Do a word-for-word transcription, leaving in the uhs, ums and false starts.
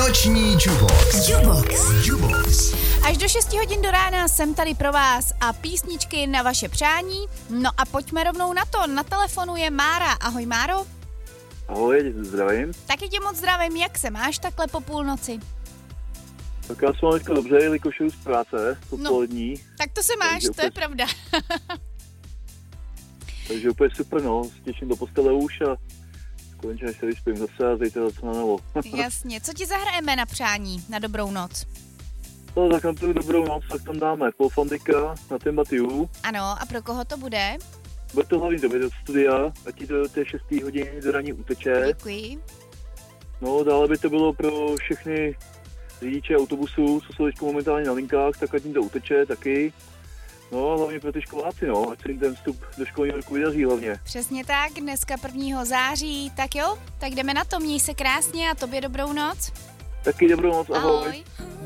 Noční Jubox. Jubox. Jubox. Až do šesti hodin do rána jsem tady pro vás a písničky na vaše přání. No a pojďme rovnou na to. Na telefonu je Mára. Ahoj Máro. Ahoj, zdravím. Taky tě moc zdravím. Jak se máš takhle po půlnoci? Tak já jsem teďka dobře, jelikož jdu z práce odpolední. No, tak to se máš, takže to úplně, je pravda. Takže úplně super, no. Těším do postele už a konečně než se vyspím zase a zítra zase na novo. Jasně. Co ti zahrajeme na přání, na dobrou noc? No, tak na tu dobrou noc, tak tam dáme Paul Fandika na Tembatiu. Ano, a pro koho to bude? Bude to hlavně dobře do studia, a ti do té šesté hodiny do raní uteče. Děkuji. No, dále by to bylo pro všechny řidiče autobusů, co jsou teď momentálně na linkách, tak ať jim to uteče taky. No a hlavně pro ty školáci, no, ať se jim ten vstup do školního roku vydaří hlavně. Přesně tak, dneska prvního září, tak jo, tak jdeme na to, měj se krásně a tobě dobrou noc. Taky dobrou noc, ahoj. Ahoj.